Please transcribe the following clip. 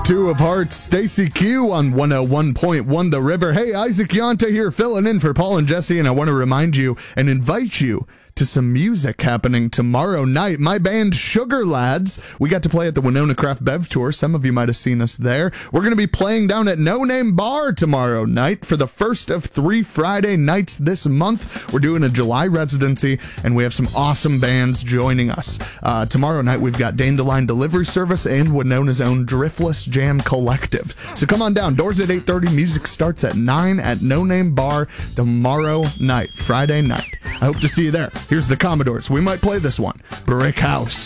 Two of Hearts, Stacy Q on 101.1 The River. Hey, Isaac Yonta here filling in for Paul and Jesse, and I want to remind you and invite you to some music happening tomorrow night. My band, Sugar Lads, we got to play at the Winona Craft Bev Tour. Some of you might have seen us there. We're going to be playing down at No Name Bar tomorrow night for the first of 3 Friday nights this month. We're doing a July residency, and we have some awesome bands joining us. Tomorrow night, we've got Dandelion Delivery Service and Winona's own Driftless Jam Collective. So come on down. Doors at 8:30. Music starts at 9 at No Name Bar tomorrow night, Friday night. I hope to see you there. Here's the Commodores. We might play this one. Brick House.